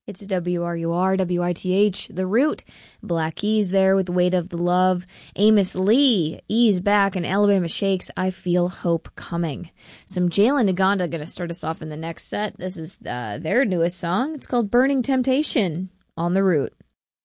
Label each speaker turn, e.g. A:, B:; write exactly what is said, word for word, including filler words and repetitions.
A: It's W R U R W I T H, The Root. Black Keys there with Weight of the Love. Amos Lee, Ease Back, and Alabama Shakes, I Feel Hope Coming. Some Jalen Naganda going to start us off in the next set. This is uh, their newest song. It's called Burning Temptation on The Root.